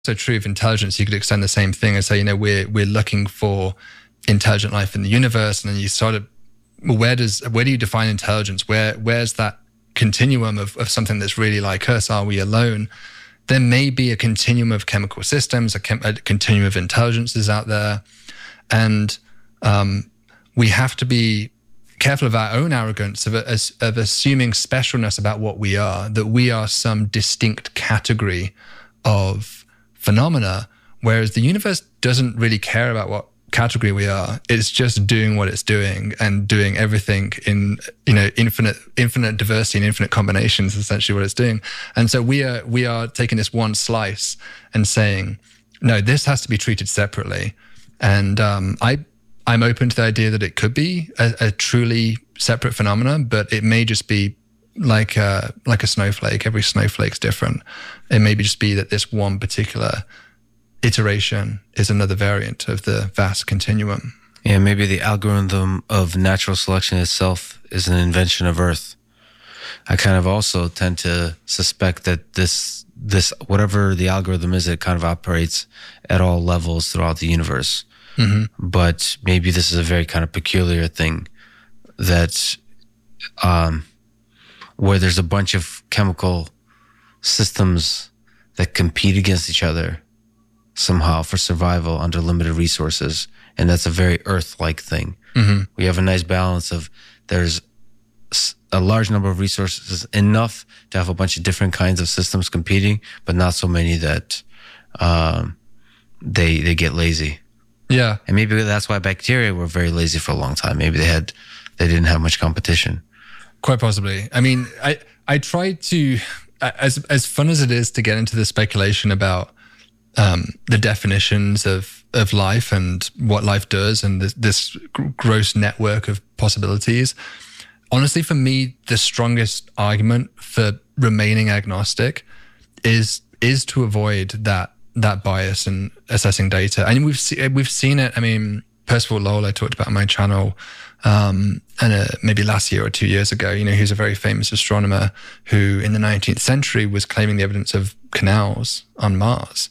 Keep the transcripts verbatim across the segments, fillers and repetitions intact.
So true of intelligence, you could extend the same thing and say, you know, we're we're looking for intelligent life in the universe, and then you sort of, well, where does where do you define intelligence? Where where's that continuum of, of something that's really like us? Are we alone? There may be a continuum of chemical systems, a, chem, a continuum of intelligences out there, and um, we have to be careful of our own arrogance of, of assuming specialness about what we are, that we are some distinct category of phenomena, whereas the universe doesn't really care about what category we are. It's just doing what it's doing and doing everything in, you know, infinite infinite diversity and infinite combinations, essentially what it's doing. And so we are we are taking this one slice and saying, no, this has to be treated separately. And um, I I'm open to the idea that it could be a, a truly separate phenomenon, but it may just be like a, like a snowflake. Every snowflake's different. It may just be that this one particular iteration is another variant of the vast continuum. Yeah, maybe the algorithm of natural selection itself is an invention of Earth. I kind of also tend to suspect that this, this whatever the algorithm is, it kind of operates at all levels throughout the universe. Mm-hmm. But maybe this is a very kind of peculiar thing that um, where there's a bunch of chemical systems that compete against each other somehow for survival under limited resources. And that's a very Earth-like thing. Mm-hmm. We have a nice balance of there's a large number of resources, enough to have a bunch of different kinds of systems competing, but not so many that um, they they get lazy. Yeah. And maybe that's why bacteria were very lazy for a long time. Maybe they had they didn't have much competition. Quite possibly. I mean, I I try to, as as fun as it is to get into the speculation about um, the definitions of of life and what life does and this, this gross network of possibilities. Honestly, for me, the strongest argument for remaining agnostic is is to avoid that that bias in assessing data. And we've see, we've seen it. I mean, Percival Lowell, I talked about on my channel, um, and uh, maybe last year or two years ago. You know, he's a very famous astronomer who, in the nineteenth century, was claiming the evidence of canals on Mars.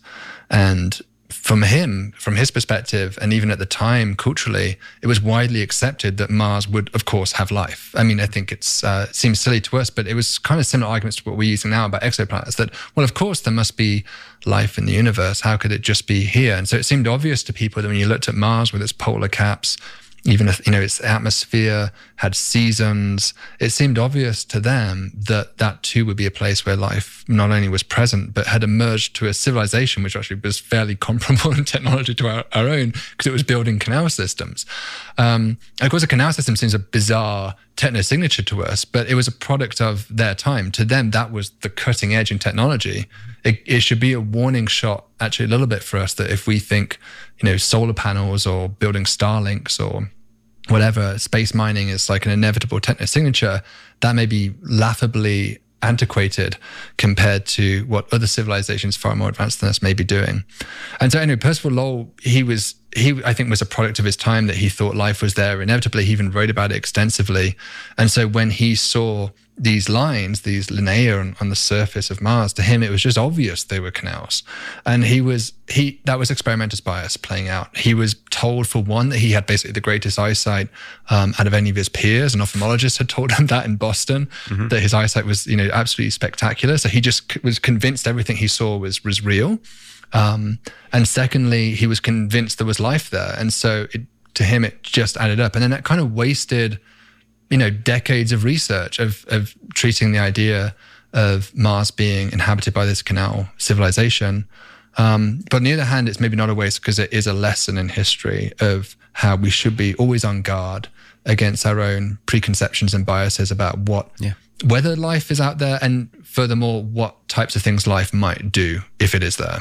And from him, from his perspective, and even at the time, culturally, it was widely accepted that Mars would, of course, have life. I mean, I think it's uh, it seems silly to us, but it was kind of similar arguments to what we're using now about exoplanets, that, well, of course, there must be life in the universe. How could it just be here? And so it seemed obvious to people that when you looked at Mars with its polar caps, even if, you know, its atmosphere had seasons, it seemed obvious to them that that too would be a place where life not only was present, but had emerged to a civilization which actually was fairly comparable in technology to our, our own, because it was building canal systems. Um, and of course, a canal system seems a bizarre techno-signature to us, but it was a product of their time. To them, that was the cutting edge in technology. It, it should be a warning shot, actually, a little bit for us, that if we think, you know, solar panels or building Starlinks or whatever, space mining is like an inevitable techno-signature, that may be laughably antiquated compared to what other civilizations far more advanced than us may be doing. And so anyway, Percival Lowell, he was, he I think was a product of his time, that he thought life was there inevitably. He even wrote about it extensively. And so when he saw these lines, these lineae on, on the surface of Mars, to him it was just obvious they were canals. And he was, he that was experimentalist bias playing out. He was told, for one, that he had basically the greatest eyesight um, out of any of his peers. An ophthalmologist had told him that in Boston, mm-hmm. that his eyesight was, you know, absolutely spectacular. So he just c- was convinced everything he saw was was real. Um, and secondly, he was convinced there was life there. And so it, to him, it just added up. And then that kind of wasted, you know, decades of research of, of treating the idea of Mars being inhabited by this canal civilization. Um, but on the other hand, it's maybe not a waste, because it is a lesson in history of how we should be always on guard against our own preconceptions and biases about what, yeah. whether life is out there, and furthermore, what types of things life might do if it is there.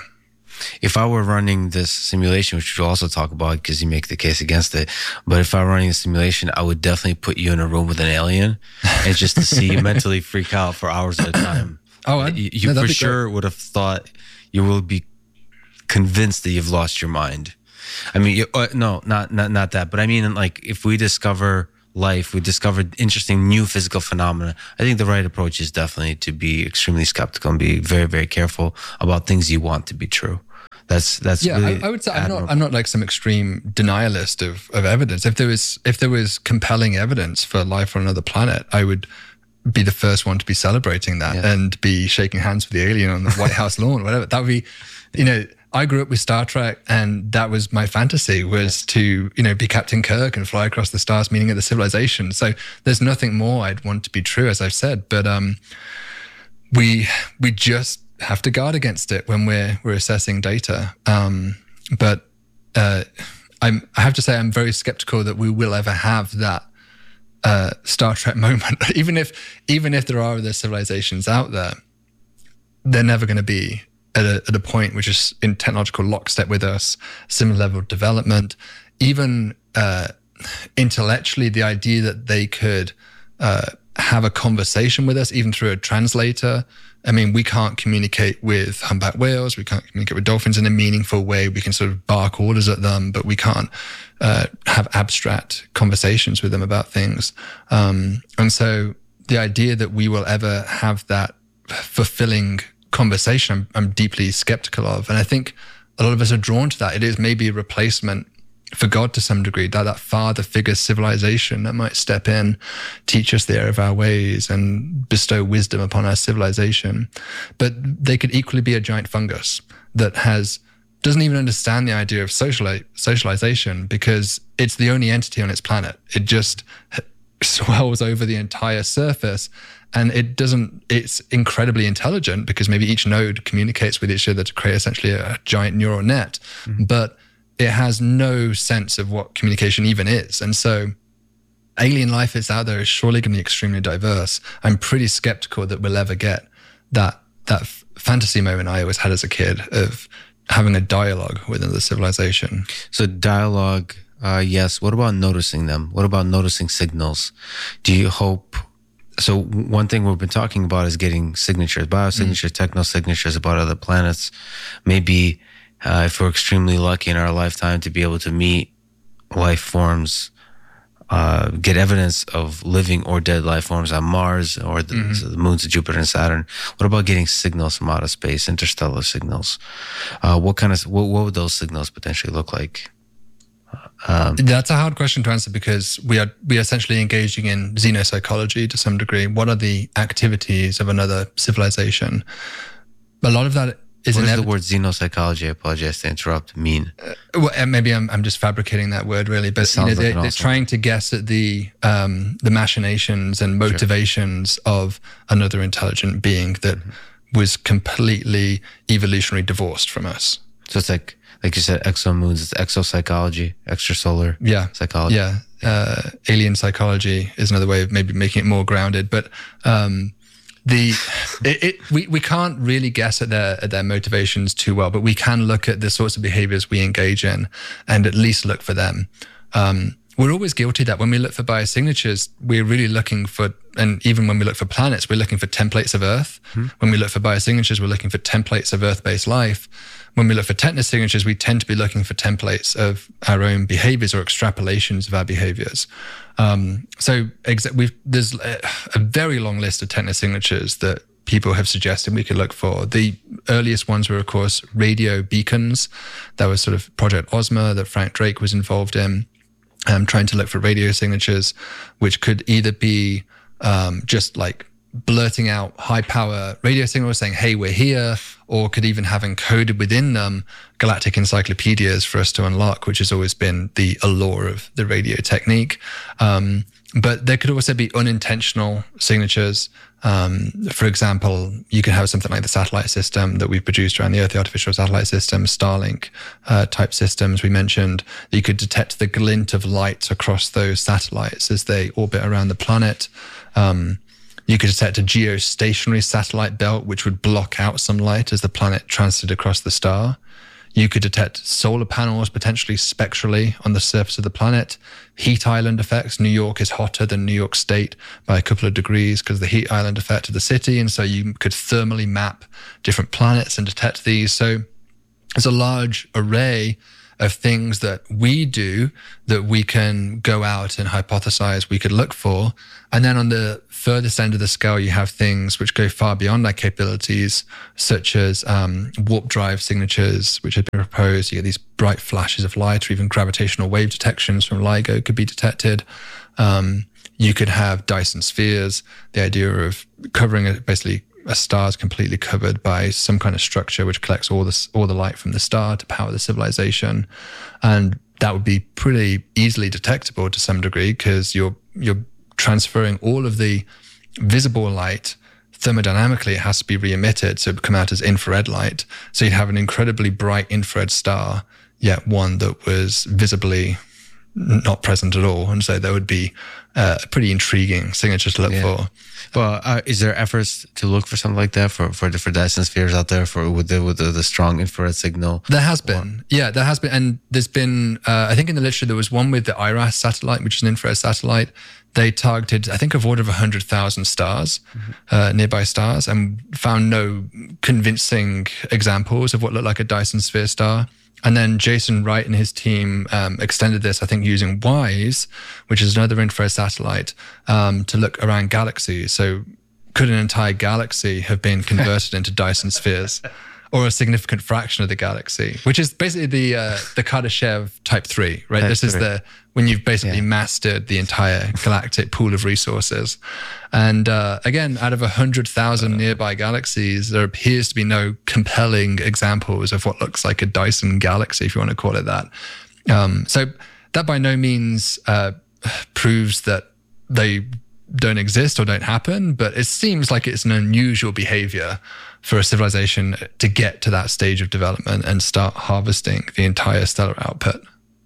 If I were running this simulation, which we'll also talk about because you make the case against it, but if I were running a simulation, I would definitely put you in a room with an alien and just to see you mentally freak out for hours at a time. Oh, I, you, you no, for sure great. Would have thought you will be convinced that you've lost your mind. I mean, you, uh, no, not, not not that, but I mean, like, if we discover life, we discovered interesting new physical phenomena, I think the right approach is definitely to be extremely skeptical and be very, very careful about things you want to be true. That's that's yeah. really I, I would say I'm admirable. not I'm not like some extreme denialist of of evidence. If there was if there was compelling evidence for life on another planet, I would be the first one to be celebrating that Yeah. and be shaking hands with the alien on the White House lawn, whatever. That would be, you know. I grew up with Star Trek, and that was my fantasy, was to, you know, be Captain Kirk and fly across the stars, meeting other civilizations. So there's nothing more I'd want to be true, as I've said. But um, we we just have to guard against it when we're we're assessing data. Um, but uh, I'm I have to say I'm very skeptical that we will ever have that uh, Star Trek moment. even if even if there are other civilizations out there, they're never going to be at a, at a point which is in technological lockstep with us, similar level of development, even uh, intellectually, the idea that they could uh, have a conversation with us, even through a translator. I mean, we can't communicate with humpback whales. We can't communicate with dolphins in a meaningful way. We can sort of bark orders at them, but we can't uh, have abstract conversations with them about things. Um, and so the idea that we will ever have that fulfilling conversation, I'm, I'm deeply skeptical of. And I think a lot of us are drawn to that. It is maybe a replacement for God to some degree, that that father figure civilization that might step in, teach us the error of our ways, and bestow wisdom upon our civilization. But they could equally be a giant fungus that has doesn't even understand the idea of sociali- socialization, because it's the only entity on its planet. It just swells over the entire surface. And it doesn't, it's incredibly intelligent because maybe each node communicates with each other to create essentially a giant neural net, mm-hmm. but it has no sense of what communication even is. And so alien life that's out there is surely going to be extremely diverse. I'm pretty skeptical that we'll ever get that, that f- fantasy moment I always had as a kid of having a dialogue with another civilization. So dialogue, uh, yes. What about noticing them? What about noticing signals? Do you hope... So one thing we've been talking about is getting signatures, biosignatures, mm. techno-signatures about other planets. Maybe uh, if we're extremely lucky in our lifetime to be able to meet life forms, uh, get evidence of living or dead life forms on Mars or the, mm-hmm. so the moons of Jupiter and Saturn. What about getting signals from outer space, interstellar signals? Uh, what kind of what, what would those signals potentially look like? Um, That's a hard question to answer because we are we are essentially engaging in xenopsychology to some degree. What are the activities of another civilization? A lot of that is what inev- does the word xenopsychology, I apologize to interrupt, mean? Uh, well, maybe I'm I'm just fabricating that word really, but you know, they're, like they're trying to guess at the um, the machinations and motivations sure. of another intelligent being that mm-hmm. was completely evolutionarily divorced from us. So it's like. Like you said, exomoons, it's exopsychology, extrasolar yeah. psychology. Yeah. Uh, alien psychology is another way of maybe making it more grounded. But um, the it, it we, we can't really guess at their at their motivations too well, but we can look at the sorts of behaviors we engage in and at least look for them. Um, we're always guilty of that. When we look for biosignatures, we're really looking for, and even when we look for planets, we're looking for templates of Earth. Hmm. When we look for biosignatures, we're looking for templates of Earth-based life. When we look for technosignatures, we tend to be looking for templates of our own behaviors or extrapolations of our behaviors. Um, so exa- we've, there's a, a very long list of technosignatures that people have suggested we could look for. The earliest ones were, of course, radio beacons. That was sort of Project Ozma that Frank Drake was involved in, um, trying to look for radio signatures, which could either be um, just like blurting out high power radio signals saying, hey, we're here, or could even have encoded within them galactic encyclopedias for us to unlock, which has always been the allure of the radio technique. Um, but there could also be unintentional signatures. Um, for example, you could have something like the satellite system that we've produced around the Earth, the artificial satellite system, Starlink uh, type systems we mentioned. You could detect the glint of light across those satellites as they orbit around the planet. Um, You could detect a geostationary satellite belt, which would block out some light as the planet transited across the star. You could detect solar panels, potentially spectrally, on the surface of the planet. Heat island effects. New York is hotter than New York State by a couple of degrees because of the heat island effect of the city. And so you could thermally map different planets and detect these. So there's a large array of things that we do that we can go out and hypothesize we could look for. And then on the furthest end of the scale, you have things which go far beyond our capabilities, such as um, warp drive signatures, which have been proposed. You get these bright flashes of light, or even gravitational wave detections from LIGO could be detected. Um, you could have Dyson spheres, the idea of covering a, basically a star is completely covered by some kind of structure which collects all this all the light from the star to power the civilization, and that would be pretty easily detectable to some degree because you're you're transferring all of the visible light. Thermodynamically, it has to be re-emitted, so it would come out as infrared light. So you'd have an incredibly bright infrared star, yet one that was visibly not present at all. And so that would be uh, a pretty intriguing signature to look yeah. for. Well, uh, is there efforts to look for something like that for for, for Dyson spheres out there for with the with the, the strong infrared signal? There has been, yeah, there has been, and there's been. Uh, I think in the literature there was one with the I R A S satellite, which is an infrared satellite. They targeted, I think, of order of a hundred thousand stars, mm-hmm. uh, nearby stars, and found no convincing examples of what looked like a Dyson sphere star. And then Jason Wright and his team um, extended this, I think, using WISE, which is another infrared satellite, um, to look around galaxies. So could an entire galaxy have been converted into Dyson spheres, or a significant fraction of the galaxy, which is basically the uh, the Kardashev type three, right? Type this is three. the when you've basically yeah. mastered the entire galactic pool of resources. And uh, again, out of one hundred thousand nearby galaxies, there appears to be no compelling examples of what looks like a Dyson galaxy, if you want to call it that. Um, so that by no means uh, proves that they don't exist or don't happen, but it seems like it's an unusual behavior for a civilization to get to that stage of development and start harvesting the entire stellar output.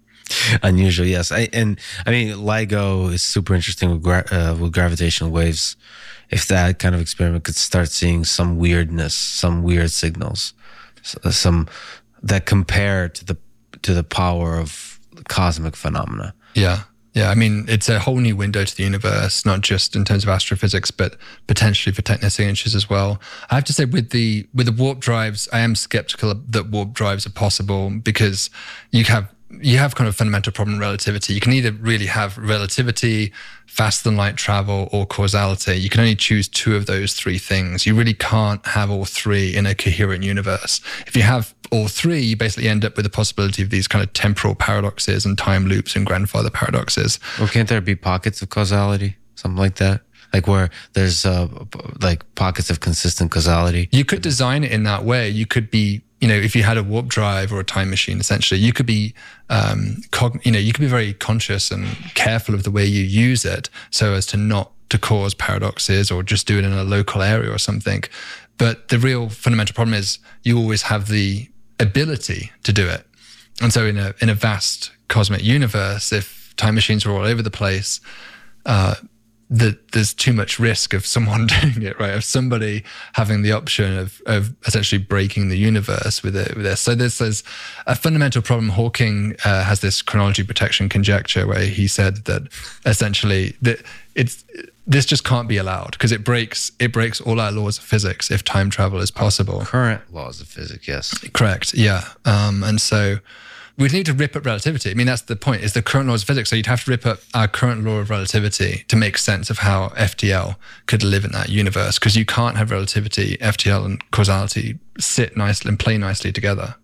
Unusual, yes. I, and I mean, LIGO is super interesting with, gra- uh, with gravitational waves. If that kind of experiment could start seeing some weirdness, some weird signals, some that compare to the to the power of cosmic phenomena. Yeah. Yeah, I mean, it's a whole new window to the universe, not just in terms of astrophysics, but potentially for technosignatures as well. I have to say, with the with the warp drives, I am skeptical that warp drives are possible because you have you have kind of fundamental problem relativity. You can either really have relativity, faster than light travel, or causality. You can only choose two of those three things. You really can't have all three in a coherent universe. If you have all three, you basically end up with the possibility of these kind of temporal paradoxes and time loops and grandfather paradoxes. Well, can't there be pockets of causality? Something like that? Like where there's uh, like pockets of consistent causality? You could design it in that way. You could be, you know, if you had a warp drive or a time machine, essentially, you could be, um, cog- you know, you could be very conscious and careful of the way you use it so as to not to cause paradoxes or just do it in a local area or something. But the real fundamental problem is you always have the ability to do it. And so in a in a vast cosmic universe, if time machines are all over the place, uh, that there's too much risk of someone doing it, right? Of somebody having the option of of essentially breaking the universe with it. With this. So this is a fundamental problem. Hawking uh, has this chronology protection conjecture where he said that essentially that it's this just can't be allowed because it breaks it breaks all our laws of physics if time travel is possible. Current laws of physics, yes. Correct, yeah. Um, and so we'd need to rip up relativity. I mean, that's the point, is the current laws of physics. So you'd have to rip up our current law of relativity to make sense of how F T L could live in that universe, because you can't have relativity, F T L, and causality sit nicely and play nicely together.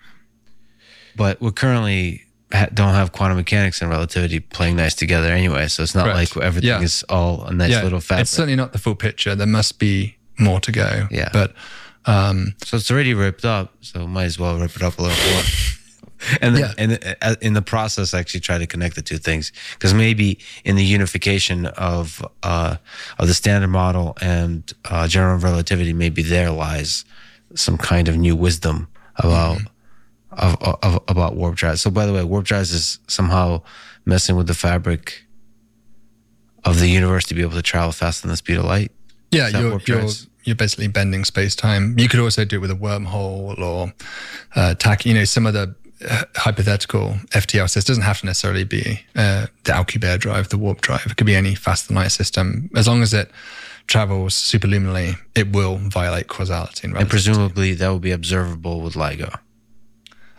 But we're currently don't have quantum mechanics and relativity playing nice together anyway, so it's not Correct. Like everything yeah. is all a nice yeah. little fabric. It's certainly not the full picture. There must be more to go. Yeah. But um, so it's already ripped up, so might as well rip it up a little more. And then, yeah. and in the process, actually try to connect the two things, because maybe in the unification of uh, of the standard model and uh, general relativity, maybe there lies some kind of new wisdom about. Mm-hmm. Of, of about warp drives. So by the way, warp drives is somehow messing with the fabric of the universe to be able to travel faster than the speed of light. Yeah, you're you're, you're basically bending space time. You could also do it with a wormhole or uh, tack. You know, some of the uh, hypothetical F T L systems doesn't have to necessarily be uh, the Alcubierre drive, the warp drive. It could be any faster than light system, as long as it travels superluminally. It will violate causality and relativity. And presumably that will be observable with LIGO.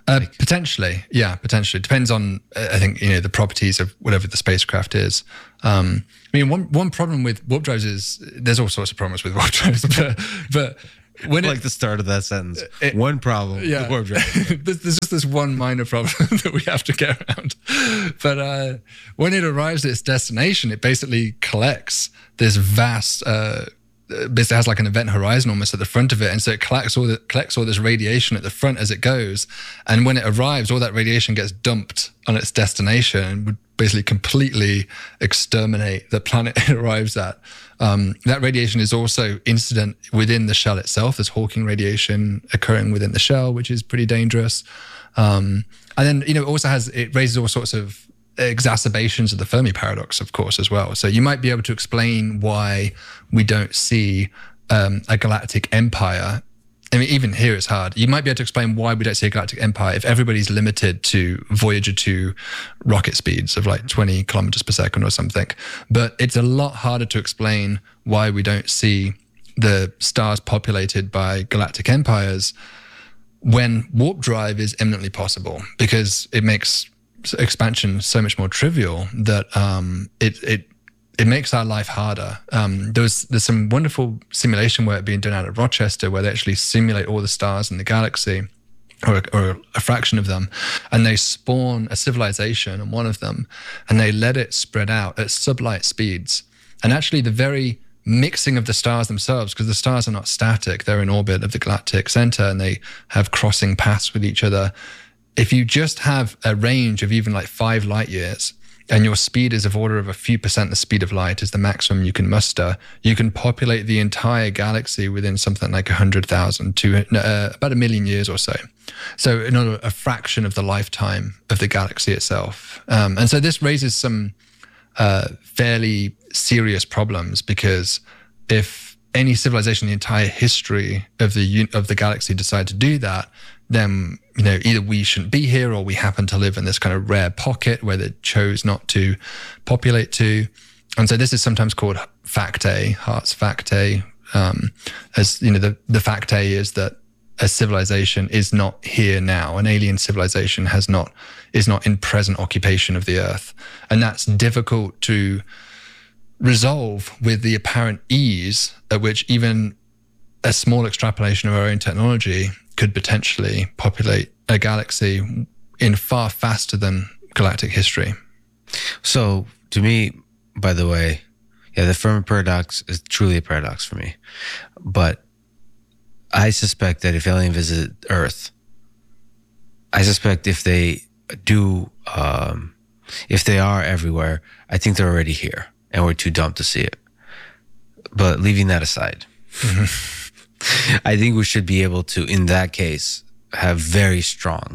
Uh, like, potentially, yeah, potentially. Depends on, uh, I think, you know, the properties of whatever the spacecraft is. Um, I mean, one one problem with warp drives is there's all sorts of problems with warp drives, but but when like it, the start of that sentence, it, one problem, yeah, with warp drive. there's, there's just this one minor problem that we have to get around. But uh, when it arrives at its destination, it basically collects this vast. Uh, basically has like an event horizon almost at the front of it, and so it collects all the collects all this radiation at the front as it goes, and when it arrives, all that radiation gets dumped on its destination and would basically completely exterminate the planet it arrives at. Um, that radiation is also incident within the shell itself. There's Hawking radiation occurring within the shell, which is pretty dangerous. Um, and then, you know, it also has, it raises all sorts of exacerbations of the Fermi paradox, of course, as well. So you might be able to explain why we don't see um, a galactic empire. I mean, even here it's hard. You might be able to explain why we don't see a galactic empire if everybody's limited to Voyager two rocket speeds of like twenty kilometers per second or something. But it's a lot harder to explain why we don't see the stars populated by galactic empires when warp drive is eminently possible, because it makes expansion so much more trivial that um, it it it makes our life harder. Um, there was there's some wonderful simulation work being done out of Rochester where they actually simulate all the stars in the galaxy, or, or a fraction of them, and they spawn a civilization on one of them, and they let it spread out at sublight speeds. And actually, the very mixing of the stars themselves, because the stars are not static, they're in orbit of the galactic center, and they have crossing paths with each other. If you just have a range of even like five light years and your speed is of order of a few percent the speed of light is the maximum you can muster, you can populate the entire galaxy within something like one hundred thousand to uh, about a million years or so. So another a fraction of the lifetime of the galaxy itself. Um, and so this raises some uh, fairly serious problems, because if any civilization in the entire history of the of the galaxy decide to do that, then, you know, either we shouldn't be here or we happen to live in this kind of rare pocket where they chose not to populate to. And so this is sometimes called factae, Hart's factae. Um, as you know, the, the factae is that a civilization is not here now. An alien civilization has not, is not in present occupation of the Earth. And that's difficult to resolve with the apparent ease at which even a small extrapolation of our own technology could potentially populate a galaxy in far faster than galactic history. So to me, by the way, yeah, the Fermi paradox is truly a paradox for me. But I suspect that if aliens visit Earth, I suspect if they do, um, if they are everywhere, I think they're already here and we're too dumb to see it. But leaving that aside, mm-hmm. I think we should be able to, in that case, have very strong,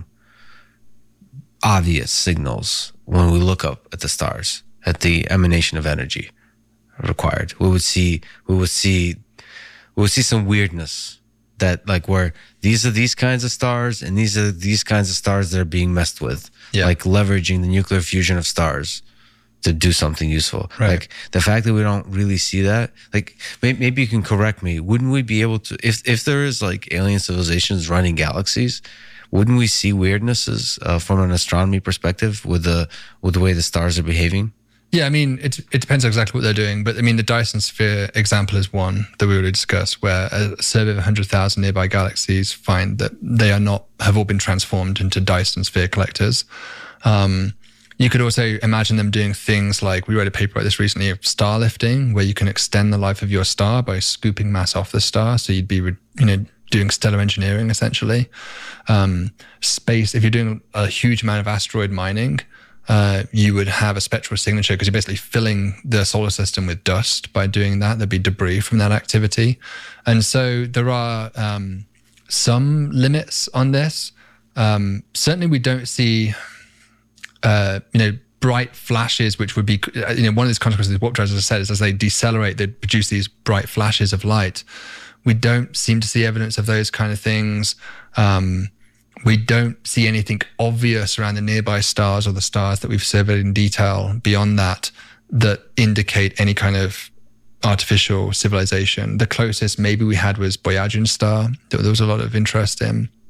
obvious signals when we look up at the stars, at the emanation of energy required. We would see, we would see, we would see some weirdness that, like, where these are these kinds of stars and these are these kinds of stars that are being messed with, yeah. Like leveraging the nuclear fusion of stars to do something useful. Right. Like the fact that we don't really see that, like maybe, maybe you can correct me. Wouldn't we be able to, if if there is like alien civilizations running galaxies, wouldn't we see weirdnesses uh, from an astronomy perspective with the with the way the stars are behaving? Yeah, I mean, it it depends exactly what they're doing. But I mean, the Dyson Sphere example is one that we already discussed, where a survey of one hundred thousand nearby galaxies find that they are not, have all been transformed into Dyson Sphere collectors. Um, You could also imagine them doing things like, we read a paper about this recently, of star lifting, where you can extend the life of your star by scooping mass off the star. So you'd be, you know, doing stellar engineering essentially. Um, space, if you're doing a huge amount of asteroid mining, uh, you would have a spectral signature because you're basically filling the solar system with dust by doing that. There'd be debris from that activity. And so there are um, some limits on this. Um, certainly we don't see... Uh, you know, bright flashes, which would be, you know, one of these consequences of warp drives, as I said, is as they decelerate, they produce these bright flashes of light. We don't seem to see evidence of those kind of things. Um, we don't see anything obvious around the nearby stars or the stars that we've surveyed in detail beyond that, that indicate any kind of artificial civilization. The closest maybe we had was Boyajian star that there was a lot of interest in.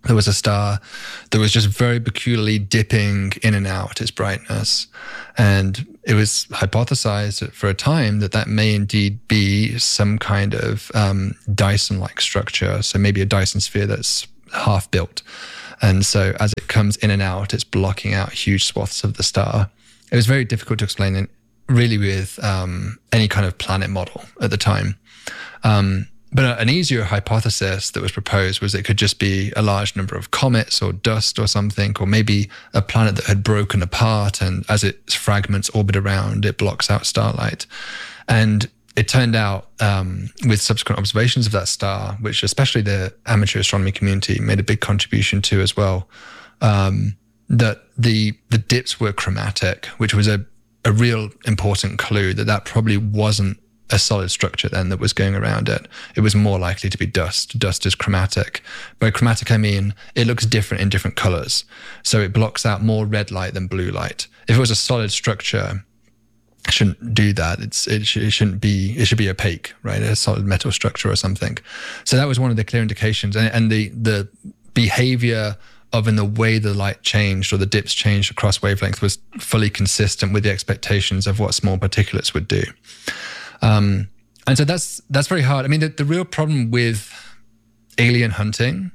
there was a star that was just very peculiarly dipping in and out its brightness. And it was hypothesized for a time that that may indeed be some kind of um, Dyson-like structure. So maybe a Dyson sphere that's half built. And so as it comes in and out, it's blocking out huge swaths of the star. It was very difficult to explain it really with um, any kind of planet model at the time. Um, But an easier hypothesis that was proposed was it could just be a large number of comets or dust or something, or maybe a planet that had broken apart, and as its fragments orbit around, it blocks out starlight. And it turned out um, with subsequent observations of that star, which especially the amateur astronomy community made a big contribution to as well, um, that the the dips were chromatic, which was a, a real important clue that that probably wasn't a solid structure then that was going around it. It was more likely to be dust. Dust is chromatic. By chromatic, I mean it looks different in different colors. So it blocks out more red light than blue light. If it was a solid structure, it shouldn't do that. It's it, sh- it shouldn't be. It should be opaque, right? A solid metal structure or something. So that was one of the clear indications, and, and the the behavior of in the way the light changed or the dips changed across wavelength was fully consistent with the expectations of what small particulates would do. Um, and so that's that's very hard. I mean, the, the real problem with alien hunting,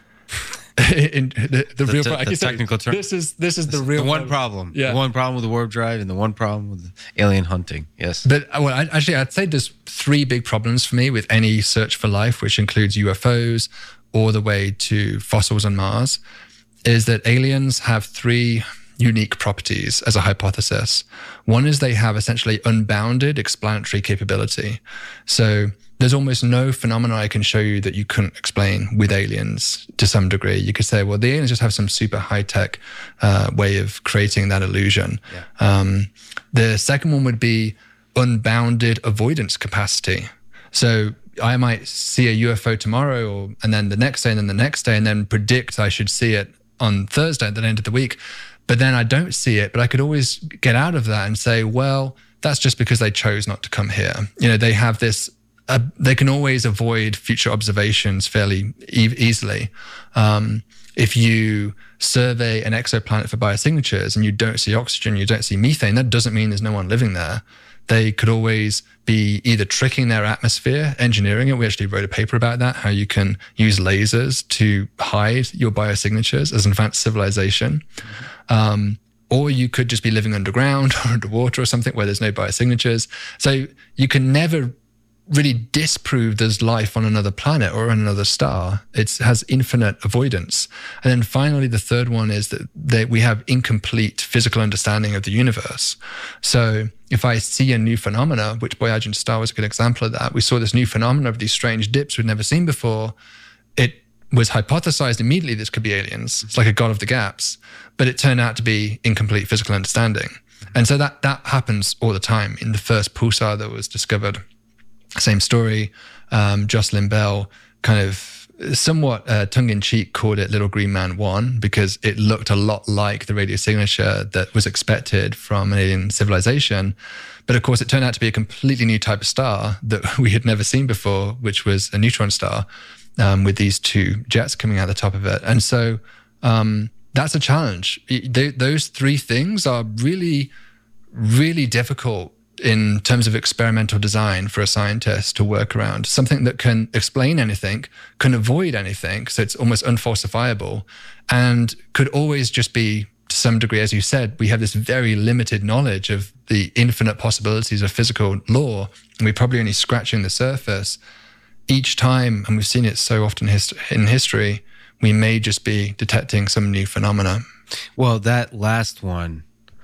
in, the, the, the real the, pro- the technical term. This is this is the real the one problem. problem. Yeah. The one problem with the warp drive, and the one problem with alien hunting. Yes. But well, I, actually, I'd say there's three big problems for me with any search for life, which includes U F Os all the way to fossils on Mars, is that aliens have three unique properties as a hypothesis. One is they have essentially unbounded explanatory capability. So there's almost no phenomena I can show you that you couldn't explain with aliens to some degree. You could say, well, the aliens just have some super high-tech uh, way of creating that illusion. Yeah. Um, the second one would be unbounded avoidance capacity. So I might see a U F O tomorrow, or, and then the next day, and then the next day, and then predict I should see it on Thursday at the end of the week. But then I don't see it, but I could always get out of that and say, well, that's just because they chose not to come here. You know, they have this, uh, they can always avoid future observations fairly e- easily. Um, if you survey an exoplanet for biosignatures and you don't see oxygen, you don't see methane, that doesn't mean there's no one living there. They could always be either tricking their atmosphere, engineering it. We actually wrote a paper about that, how you can use lasers to hide your biosignatures as an advanced civilization. Mm-hmm. Um, or you could just be living underground or underwater or something where there's no biosignatures. So you can never really disprove there's life on another planet or on another star. It has infinite avoidance. And then finally, the third one is that they, we have incomplete physical understanding of the universe. So if I see a new phenomena, which Boyajian star was a good example of that, we saw this new phenomena of these strange dips we'd never seen before. It was hypothesized immediately this could be aliens. It's like a god of the gaps, but it turned out to be incomplete physical understanding. And so that that happens all the time. In the first pulsar that was discovered, same story. Um, Jocelyn Bell kind of somewhat uh, tongue-in-cheek called it Little Green Man one because it looked a lot like the radio signature that was expected from an alien civilization. But of course, it turned out to be a completely new type of star that we had never seen before, which was a neutron star um, with these two jets coming out the top of it. And so um, that's a challenge. They, those three things are really, really difficult in terms of experimental design for a scientist to work around. Something that can explain anything, can avoid anything, so it's almost unfalsifiable, and could always just be, to some degree, as you said, we have this very limited knowledge of the infinite possibilities of physical law, and we're probably only scratching the surface. Each time, and we've seen it so often hist- in history, we may just be detecting some new phenomena. Well, that last one,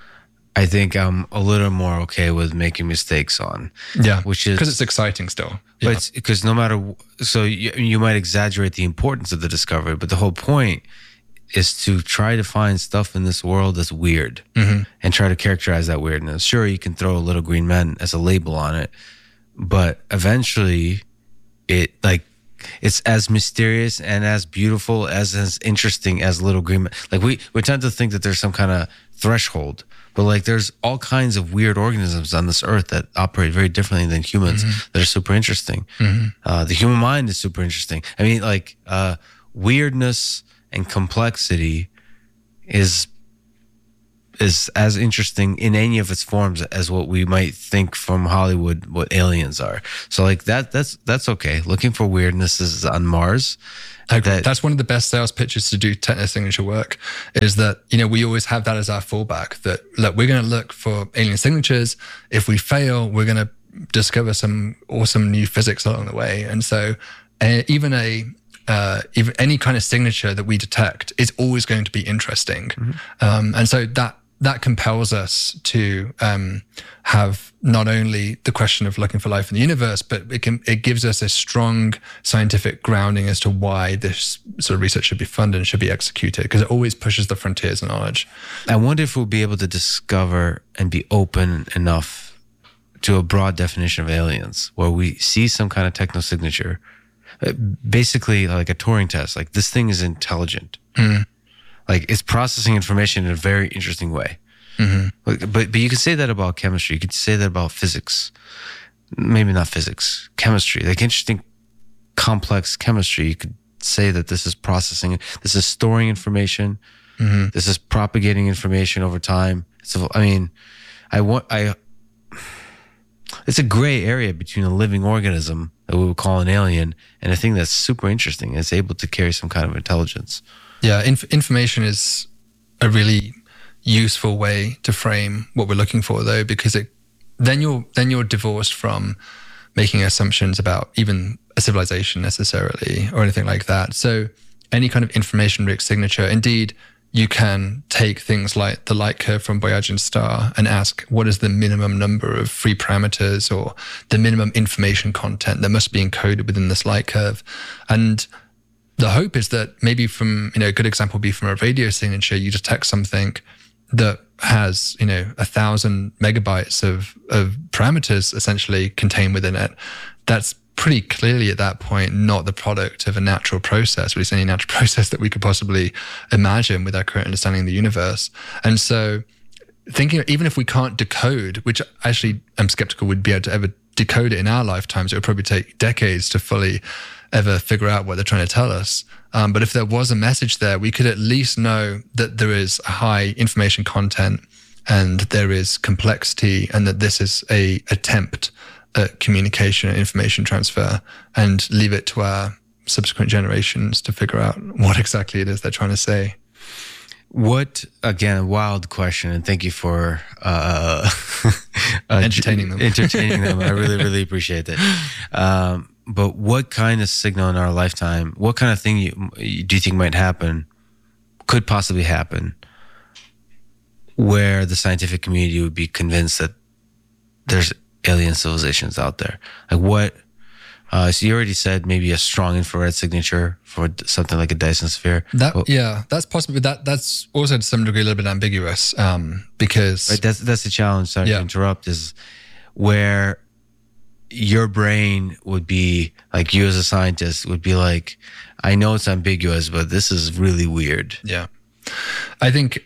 I think I'm a little more okay with making mistakes on. Yeah, which is because it's exciting still. But Yeah. it's because no matter, so you, you might exaggerate the importance of the discovery, but the whole point is to try to find stuff in this world that's weird mm-hmm. and try to characterize that weirdness. Sure, you can throw a Little Green Man as a label on it, but eventually it like it's as mysterious and as beautiful as as interesting as Little Green Man. Like we, we tend to think that there's some kind of threshold. But like, there's all kinds of weird organisms on this earth that operate very differently than humans mm-hmm. that are super interesting. Mm-hmm. Uh, the human mind is super interesting. I mean, like uh, weirdness and complexity is is as interesting in any of its forms as what we might think from Hollywood what aliens are. So like that that's that's okay. Looking for weirdness is on Mars. That, that's one of the best sales pitches to do technosignature work, is that, you know, we always have that as our fallback, that look, we're going to look for alien signatures. If we fail, we're going to discover some awesome new physics along the way. And so uh, even a uh, even any kind of signature that we detect is always going to be interesting. Mm-hmm. Um, and so that that compels us to um, have not only the question of looking for life in the universe, but it can it gives us a strong scientific grounding as to why this sort of research should be funded and should be executed, because it always pushes the frontiers of knowledge. I wonder if we'll be able to discover and be open enough to a broad definition of aliens, where we see some kind of technosignature, basically like a Turing test, like this thing is intelligent. Mm. Like it's processing information in a very interesting way. Mm-hmm. But, but but you could say that about chemistry. You could say that about physics. Maybe not physics, chemistry. Like interesting, complex chemistry. You could say that this is processing. This is storing information. Mm-hmm. This is propagating information over time. So I mean, I want I. It's a gray area between a living organism that we would call an alien and a thing that's super interesting. It's able to carry some kind of intelligence. Yeah, inf- information is a really useful way to frame what we're looking for, though, because it then you're then you're divorced from making assumptions about even a civilization necessarily or anything like that. So any kind of information-rich signature, indeed, you can take things like the light curve from Boyagin's star and ask, what is the minimum number of free parameters or the minimum information content that must be encoded within this light curve? And the hope is that maybe from, you know, a good example would be from a radio signature, you detect something that has, you know, a thousand megabytes of, of parameters essentially contained within it. That's pretty clearly at that point not the product of a natural process, or at least any natural process that we could possibly imagine with our current understanding of the universe. And so thinking, even if we can't decode, which actually I'm skeptical we'd be able to ever decode it in our lifetimes, it would probably take decades to fully ever figure out what they're trying to tell us. Um, but if there was a message there, we could at least know that there is a high information content and there is complexity, and that this is a attempt at communication and information transfer, and leave it to our subsequent generations to figure out what exactly it is they're trying to say. What, again, a wild question, and thank you for uh, uh, entertaining them. Entertaining them. I really, really appreciate that. Um, but what kind of signal in our lifetime, what kind of thing you, do you think might happen, could possibly happen, where the scientific community would be convinced that there's alien civilizations out there? Like what, uh, so you already said maybe a strong infrared signature for something like a Dyson sphere. That, well, yeah, that's possible. That That's also to some degree a little bit ambiguous, um, because... Right, that's, that's the challenge, sorry yeah. to interrupt, is where your brain would be, like you as a scientist would be like, I know it's ambiguous, but this is really weird. Yeah. I think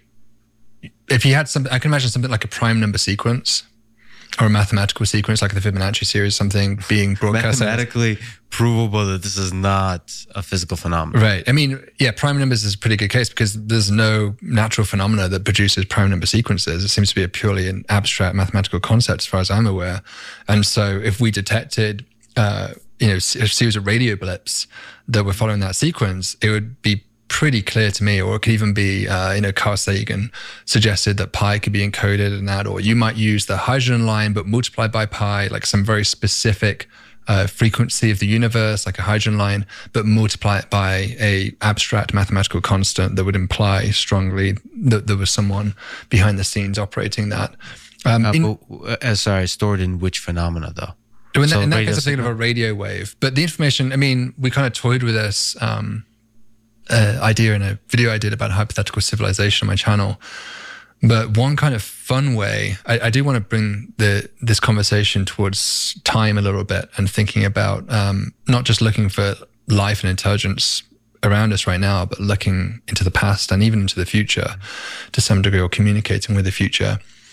if you had something, I can imagine something like a prime number sequence, or a mathematical sequence like the Fibonacci series, something being broadcast. Mathematically provable that this is not a physical phenomenon. Right. I mean, yeah, prime numbers is a pretty good case because there's no natural phenomena that produces prime number sequences. It seems to be a purely an abstract mathematical concept as far as I'm aware. And so if we detected, uh, you know, a series of radio blips that were following that sequence, it would be pretty clear to me, or it could even be, uh, you know, Carl Sagan suggested that pi could be encoded in that, or you might use the hydrogen line, but multiplied by pi, like some very specific uh, frequency of the universe, like a hydrogen line, but multiply it by a abstract mathematical constant that would imply strongly that there was someone behind the scenes operating that. Um, uh, in, but, uh, sorry, stored in which phenomena though? In so that, in that case, I'm thinking signal? of a radio wave, but the information, I mean, we kind of toyed with this, um, Uh, idea in a video I did about hypothetical civilization on my channel. But one kind of fun way, I, I do want to bring the this conversation towards time a little bit, and thinking about um, not just looking for life and intelligence around us right now, but looking into the past and even into the future to some degree, or communicating with the future.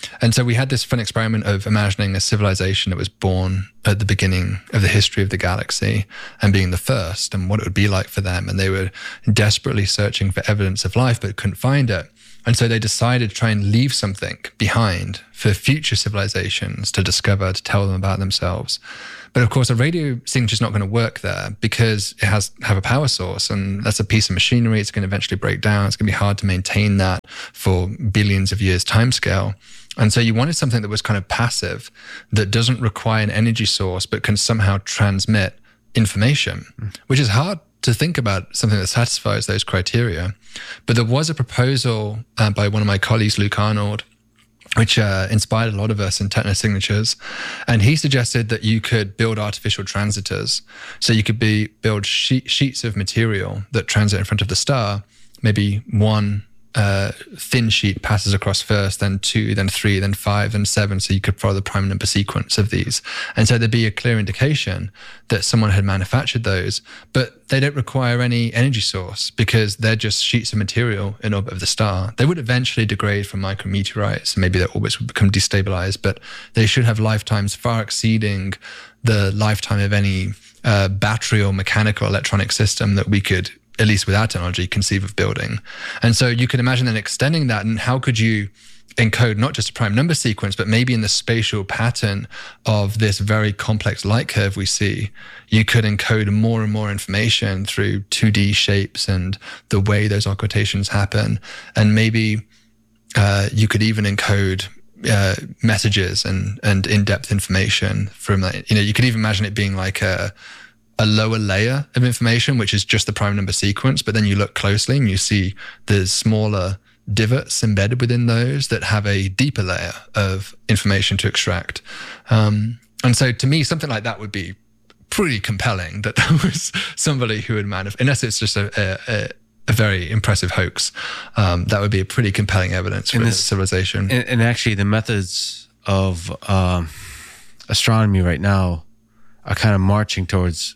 And so we had this fun experiment of imagining a civilization that was born at the beginning of the history of the galaxy and being the first, and what it would be like for them. And they were desperately searching for evidence of life, but couldn't find it. And so they decided to try and leave something behind for future civilizations to discover, to tell them about themselves. But of course, a radio signature is not going to work there because it has have a power source, and that's a piece of machinery. It's going to eventually break down. It's going to be hard to maintain that for billions of years timescale. And so you wanted something that was kind of passive, that doesn't require an energy source, but can somehow transmit information, mm. which is hard to think about something that satisfies those criteria. But there was a proposal uh, by one of my colleagues, Luke Arnold, which uh, inspired a lot of us in technosignatures. And he suggested that you could build artificial transitors. So you could be build she- sheets of material that transit in front of the star. Maybe one uh, thin sheet passes across first, then two, then three, then five, then seven. So you could follow the prime number sequence of these. And so there'd be a clear indication that someone had manufactured those, but they don't require any energy source because they're just sheets of material in orbit of the star. They would eventually degrade from micrometeorites, and maybe their orbits would become destabilized, but they should have lifetimes far exceeding the lifetime of any uh, battery or mechanical electronic system that we could, at least with our technology, conceive of building. And so you could imagine then extending that, and how could you encode not just a prime number sequence, but maybe in the spatial pattern of this very complex light curve we see, you could encode more and more information through two D shapes and the way those occultations happen. And maybe uh, you could even encode uh, messages and, and in-depth information from that. You know, you could even imagine it being like a a lower layer of information, which is just the prime number sequence. But then you look closely and you see there's smaller divots embedded within those that have a deeper layer of information to extract. Um, and so to me, something like that would be pretty compelling, that there was somebody who would manifest, unless it's just a, a, a very impressive hoax. Um, that would be a pretty compelling evidence for this civilization. And, and actually the methods of um, astronomy right now are kind of marching towards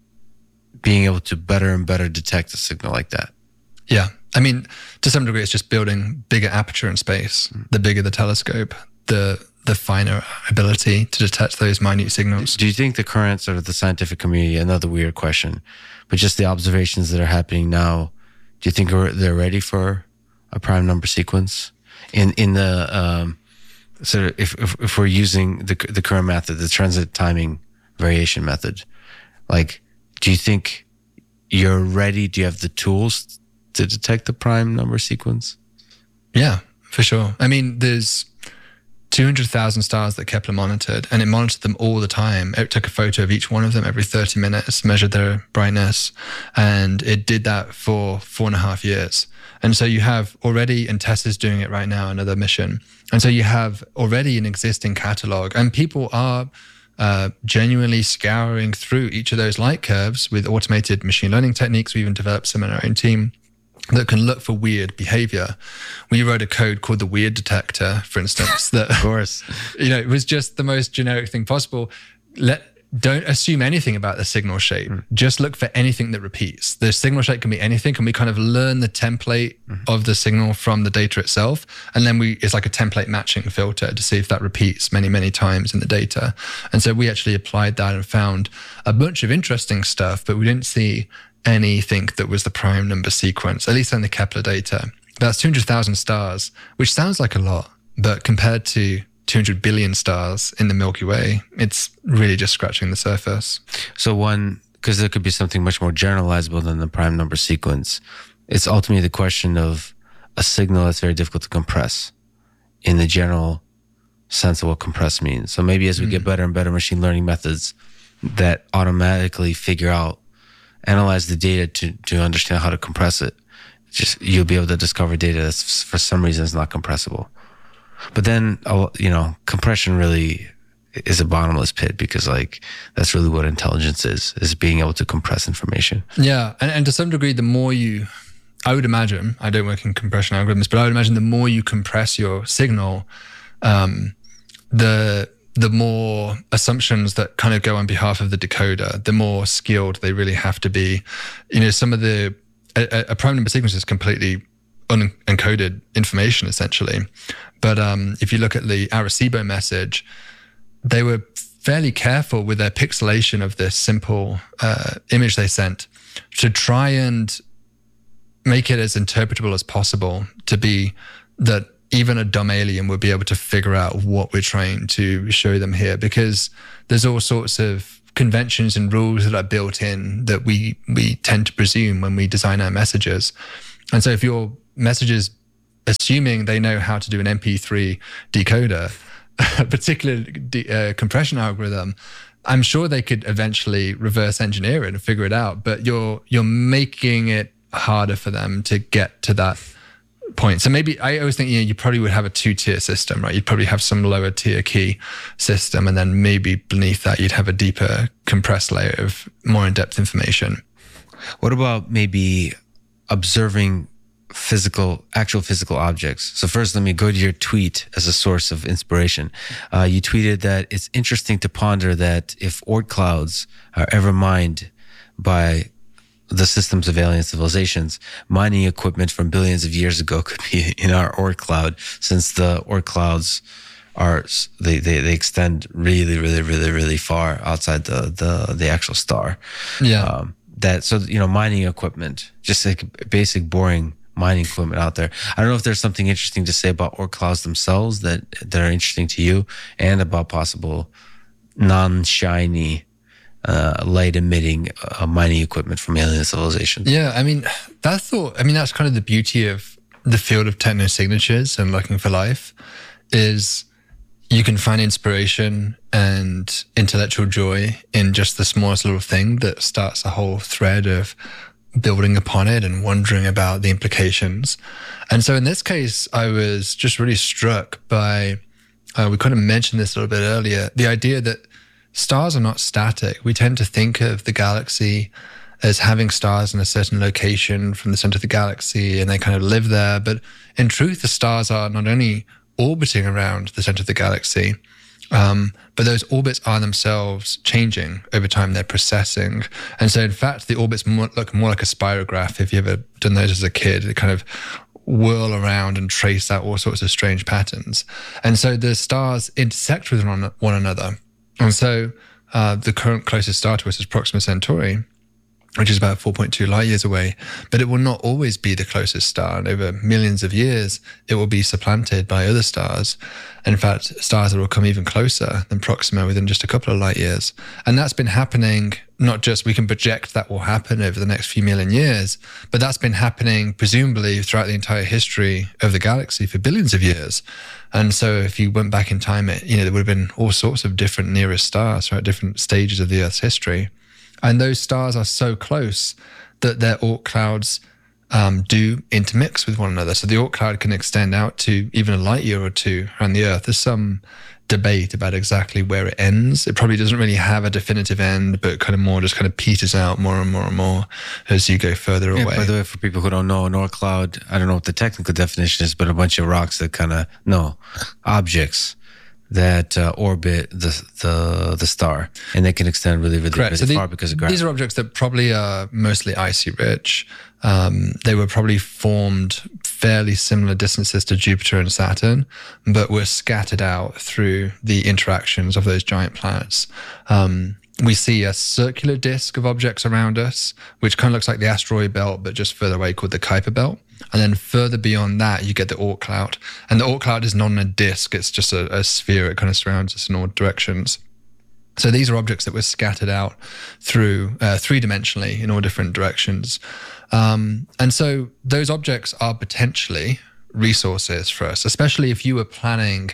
being able to better and better detect a signal like that. Yeah. I mean, to some degree, it's just building bigger aperture in space. Mm. The bigger the telescope, the the finer ability to detect those minute signals. Do you think the current sort of the scientific community, another weird question, but just the observations that are happening now, do you think they're ready for a prime number sequence? In in the um, sort of if, if if we're using the the current method, the transit timing variation method, like, do you think you're ready? Do you have the tools to detect the prime number sequence? Yeah, for sure. I mean, there's two hundred thousand stars that Kepler monitored, and it monitored them all the time. It took a photo of each one of them every thirty minutes, measured their brightness, and it did that for four and a half years. And so you have already, and Tessa's doing it right now, another mission. And so you have already an existing catalog, and people are Uh, genuinely scouring through each of those light curves with automated machine learning techniques. We even developed some in our own team that can look for weird behavior. We wrote a code called the weird detector, for instance, that, of course, you know, it was just the most generic thing possible. Let Don't assume anything about the signal shape. Mm. Just look for anything that repeats. The signal shape can be anything, and we kind of learn the template mm. of the signal from the data itself. And then we it's like a template matching filter to see if that repeats many, many times in the data. And so we actually applied that and found a bunch of interesting stuff, but we didn't see anything that was the prime number sequence, at least in the Kepler data. That's two hundred thousand stars, which sounds like a lot, but compared to two hundred billion stars in the Milky Way, it's really just scratching the surface. So one, because there could be something much more generalizable than the prime number sequence, it's ultimately the question of a signal that's very difficult to compress in the general sense of what compress means. So maybe as we mm. get better and better machine learning methods that automatically figure out, analyze the data to, to understand how to compress it, just you'll be able to discover data that's for some reason is not compressible. But then, you know, compression really is a bottomless pit, because like that's really what intelligence is, is being able to compress information. Yeah. And, and to some degree, the more you, I would imagine, I don't work in compression algorithms, but I would imagine the more you compress your signal, um, the the more assumptions that kind of go on behalf of the decoder, the more skilled they really have to be. You know, some of the, a, a prime number sequence is completely unencoded information, essentially. But um, if you look at the Arecibo message, they were fairly careful with their pixelation of this simple uh, image they sent to try and make it as interpretable as possible, to be that even a dumb alien would be able to figure out what we're trying to show them here, because there's all sorts of conventions and rules that are built in that we we tend to presume when we design our messages. And so if your message is assuming they know how to do an M P three decoder, a particular de- uh, compression algorithm, I'm sure they could eventually reverse engineer it and figure it out, but you're you're making it harder for them to get to that point. So maybe I always think, you know, you probably would have a two-tier system, right? You'd probably have some lower tier key system, and then maybe beneath that you'd have a deeper compressed layer of more in-depth information. What about maybe observing physical, actual physical objects? So first, let me go to your tweet as a source of inspiration. Uh, you tweeted that it's interesting to ponder that if Oort clouds are ever mined by the systems of alien civilizations, mining equipment from billions of years ago could be in our Oort cloud, since the Oort clouds are, they, they, they extend really, really, really, really far outside the, the, the actual star. Yeah. Um, that, so, you know, mining equipment, just like basic boring mining equipment out there. I don't know if there's something interesting to say about Oort clouds themselves that, that are interesting to you, and about possible non-shiny uh, light emitting uh, mining equipment from alien civilizations. Yeah, I mean, that thought, I mean, that's kind of the beauty of the field of technosignatures and looking for life, is you can find inspiration and intellectual joy in just the smallest little thing that starts a whole thread of building upon it and wondering about the implications. And so in this case, I was just really struck by, uh, we kind of mentioned this a little bit earlier, the idea that stars are not static. We tend to think of the galaxy as having stars in a certain location from the center of the galaxy, and they kind of live there. But in truth, the stars are not only orbiting around the center of the galaxy, um, but those orbits are themselves changing over time. They're precessing. And so in fact, the orbits more, look more like a spirograph. If you've ever done those as a kid, they kind of whirl around and trace out all sorts of strange patterns. And so the stars intersect with one, one another. And so uh, the current closest star to us is Proxima Centauri, which is about four point two light years away. But it will not always be the closest star. And over millions of years, it will be supplanted by other stars. And in fact, stars that will come even closer than Proxima within just a couple of light years. And that's been happening, not just we can project that will happen over the next few million years, but that's been happening presumably throughout the entire history of the galaxy for billions of years. And so if you went back in time, it, you know, there would have been all sorts of different nearest stars throughout different stages of the Earth's history. And those stars are so close that their Oort clouds um, do intermix with one another. So the Oort cloud can extend out to even a light year or two around the Earth. There's some debate about exactly where it ends. It probably doesn't really have a definitive end, but kind of more just kind of peters out more and more and more as you go further yeah, away. By the way, for people who don't know, an Oort cloud, I don't know what the technical definition is, but a bunch of rocks that kind of, no, objects that uh, orbit the, the the star, and they can extend really, really, Correct. really so the, far because of gravity. These are objects that probably are mostly icy rich. Um, they were probably formed fairly similar distances to Jupiter and Saturn, but were scattered out through the interactions of those giant planets. Um, we see a circular disk of objects around us, which kind of looks like the asteroid belt, but just further away, called the Kuiper belt. And then further beyond that, you get the Oort cloud. And the Oort cloud is not a disk, it's just a, a sphere. It kind of surrounds us in all directions. So these are objects that were scattered out through uh, three-dimensionally in all different directions. Um, and so those objects are potentially resources for us, especially if you were planning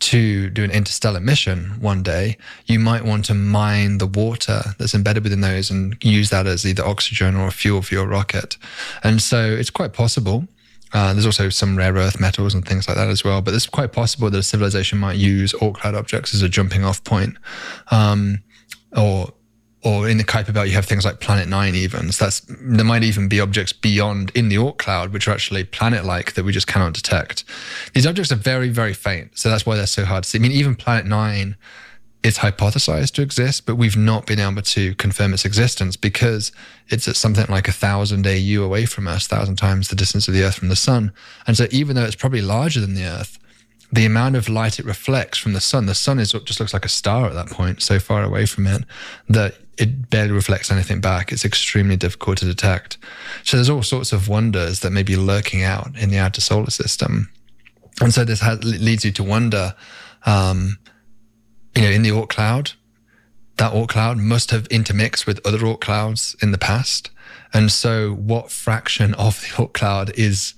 to do an interstellar mission one day. You might want to mine the water that's embedded within those and use that as either oxygen or fuel for your rocket. And so it's quite possible. Uh, there's also some rare earth metals and things like that as well, but it's quite possible that a civilization might use Oort cloud objects as a jumping off point. Um, or Or in the Kuiper belt, you have things like Planet Nine even. So that's, there might even be objects beyond in the Oort cloud, which are actually planet-like that we just cannot detect. These objects are very, very faint. So that's why they're so hard to see. I mean, even Planet Nine it's hypothesized to exist, but we've not been able to confirm its existence because it's at something like a thousand A U away from us, thousand times the distance of the Earth from the sun. And so even though it's probably larger than the Earth, the amount of light it reflects from the sun, the sun is just looks like a star at that point, so far away from it that it barely reflects anything back. It's extremely difficult to detect. So there's all sorts of wonders that may be lurking out in the outer solar system. And so this has, leads you to wonder, um, you know, in the Oort cloud, that Oort cloud must have intermixed with other Oort clouds in the past. And so what fraction of the Oort cloud is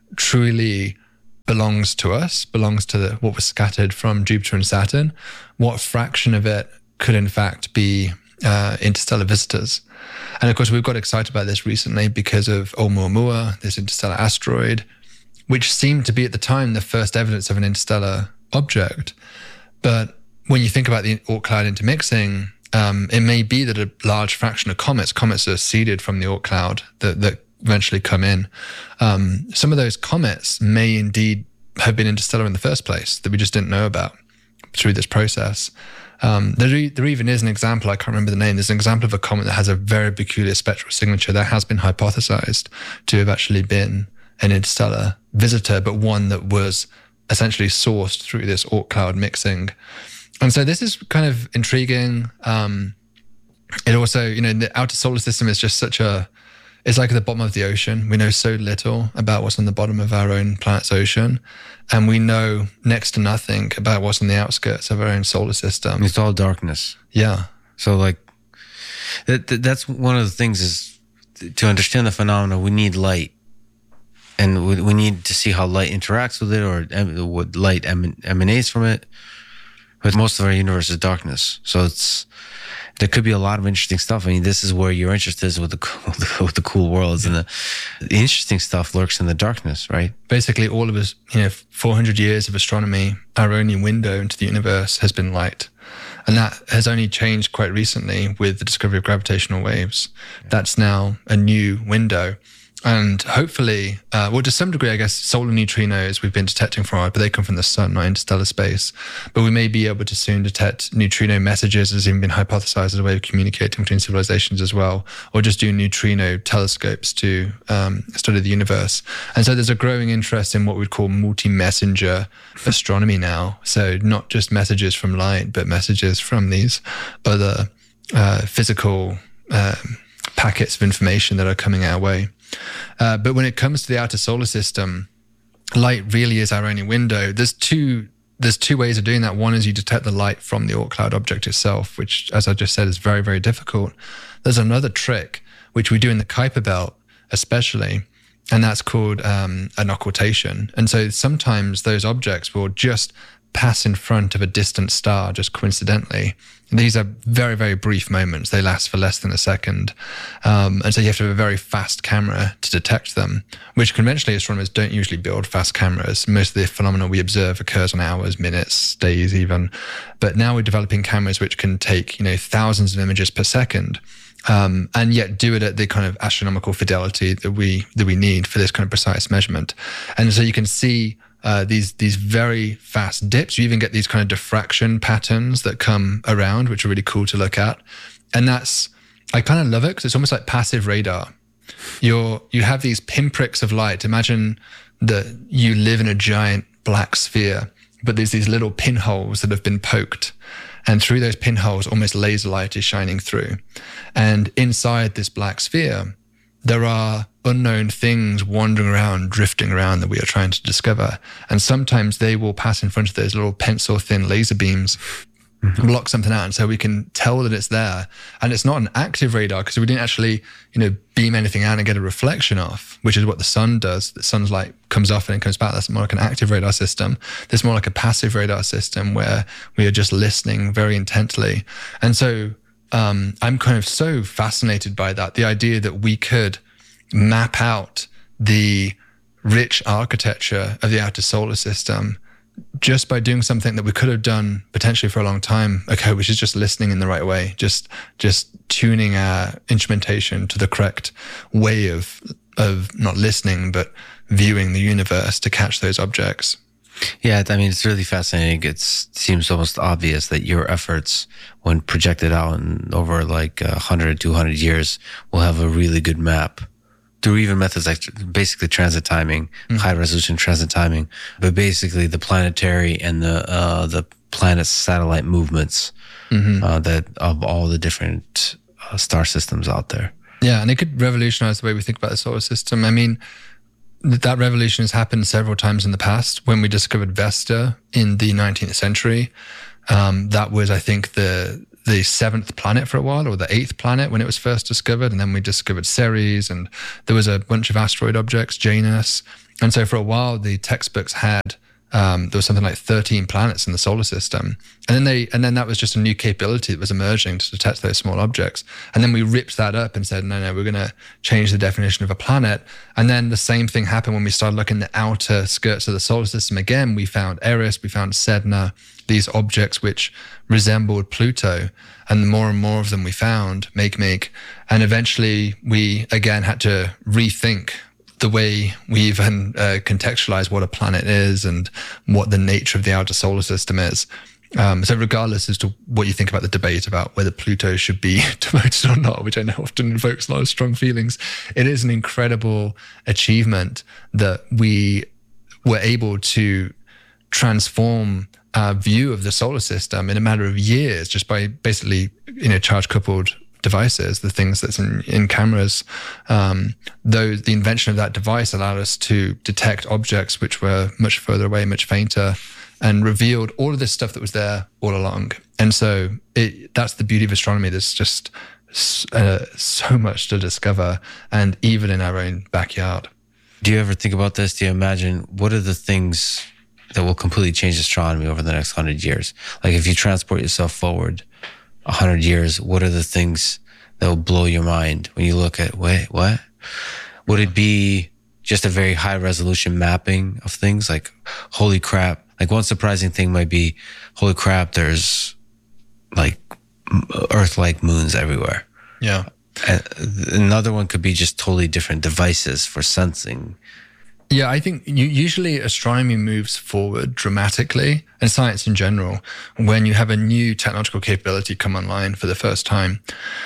truly belongs to us, belongs to the, what was scattered from Jupiter and Saturn? What fraction of it could in fact be uh, interstellar visitors? And of course, we've got excited about this recently because of Oumuamua, this interstellar asteroid, which seemed to be at the time the first evidence of an interstellar object. But when you think about the Oort cloud intermixing, um, it may be that a large fraction of comets, comets are seeded from the Oort cloud that, that eventually come in. Um, some of those comets may indeed have been interstellar in the first place that we just didn't know about through this process. Um, there, there even is an example, I can't remember the name, there's an example of a comet that has a very peculiar spectral signature that has been hypothesized to have actually been an interstellar visitor, but one that was essentially sourced through this Oort cloud mixing. And so this is kind of intriguing. Um, it also, you know, the outer solar system is just such a, it's like at the bottom of the ocean. We know so little about what's on the bottom of our own planet's ocean. And we know next to nothing about what's on the outskirts of our own solar system. It's all darkness. Yeah. So like, that, that's one of the things is to understand the phenomena, we need light. And we, we need to see how light interacts with it or what light eman- emanates from it. But most of our universe is darkness. So it's, there could be a lot of interesting stuff. I mean, this is where your interest is with the, with the cool worlds. And the, the interesting stuff lurks in the darkness, right? Basically, all of us, you know, four hundred years of astronomy, our only window into the universe has been light. And that has only changed quite recently with the discovery of gravitational waves. Yeah. That's now a new window. And hopefully, uh, well, to some degree, I guess, solar neutrinos we've been detecting for a while, but they come from the sun, not interstellar space. But we may be able to soon detect neutrino messages, as even been hypothesized as a way of communicating between civilizations as well, or just do neutrino telescopes to um, study the universe. And so there's a growing interest in what we'd call multi-messenger astronomy now. So not just messages from light, but messages from these other uh, physical uh, packets of information that are coming our way. Uh, but when it comes to the outer solar system, light really is our only window. There's two there's two ways of doing that. One is you detect the light from the Oort cloud object itself, which, as I just said, is very, very difficult. There's another trick, which we do in the Kuiper Belt especially, and that's called um, an occultation. And so sometimes those objects will just pass in front of a distant star just coincidentally. And these are very, very brief moments. They last for less than a second. Um, and so you have to have a very fast camera to detect them, which conventionally astronomers don't usually build fast cameras. Most of the phenomena we observe occurs on hours, minutes, days even. But now we're developing cameras which can take, you know, thousands of images per second. Um, and yet do it at the kind of astronomical fidelity that we that we need for this kind of precise measurement. And so you can see Uh, these these very fast dips. You even get these kind of diffraction patterns that come around, which are really cool to look at. And that's, I kind of love it because it's almost like passive radar. You're you have these pinpricks of light. Imagine that you live in a giant black sphere, but there's these little pinholes that have been poked. And through those pinholes, almost laser light is shining through. And inside this black sphere, there are unknown things wandering around, drifting around that we are trying to discover. And sometimes they will pass in front of those little pencil thin laser beams, mm-hmm. block something out. And so we can tell that it's there. And it's not an active radar because we didn't actually, you know, beam anything out and get a reflection off, which is what the sun does. The sun's light comes off and it comes back. That's more like an active radar system. There's more like a passive radar system where we are just listening very intently. And so um, I'm kind of so fascinated by that. The idea that we could map out the rich architecture of the outer solar system just by doing something that we could have done potentially for a long time ago, which is just listening in the right way, just just tuning our instrumentation to the correct way of of not listening, but viewing the universe to catch those objects. Yeah, I mean, it's really fascinating. It seems almost obvious that your efforts, when projected out in over like one hundred, two hundred years, will have a really good map through even methods like basically transit timing, mm-hmm. high resolution transit timing, but basically the planetary and the uh, the planet's satellite movements mm-hmm. uh, that of all the different uh, star systems out there. Yeah, and it could revolutionize the way we think about the solar system. I mean, that revolution has happened several times in the past. When we discovered Vesta in the nineteenth century, um, that was, I think, the the seventh planet for a while, or the eighth planet when it was first discovered. And then we discovered Ceres, and there was a bunch of asteroid objects, Janus. And so for a while, the textbooks had, um, there was something like thirteen planets in the solar system. And then they, and then that was just a new capability that was emerging to detect those small objects. And then we ripped that up and said, no, no, we're going to change the definition of a planet. And then the same thing happened when we started looking at the outer skirts of the solar system. Again, we found Eris, we found Sedna, these objects which resembled Pluto. And the more and more of them we found, make, make. And eventually we, again, had to rethink the way we even uh, contextualize what a planet is and what the nature of the outer solar system is. Um, so regardless as to what you think about the debate about whether Pluto should be demoted or not, which I know often invokes a lot of strong feelings, it is an incredible achievement that we were able to transform our view of the solar system in a matter of years just by basically, you know, charge-coupled devices, the things that's in, in cameras. Um, though the invention of that device allowed us to detect objects which were much further away, much fainter, and revealed all of this stuff that was there all along. And so it, that's the beauty of astronomy. There's just uh, so much to discover, and even in our own backyard. Do you ever think about this? Do you imagine what are the things that will completely change astronomy over the next hundred years? Like if you transport yourself forward a hundred years, what are the things that will blow your mind when you look at, wait, what? Would it be just a very high resolution mapping of things? Like, holy crap. Like one surprising thing might be, holy crap, there's like Earth-like moons everywhere. Yeah. And another one could be just totally different devices for sensing. Yeah, I think usually astronomy moves forward dramatically, and science in general, when you have a new technological capability come online for the first time.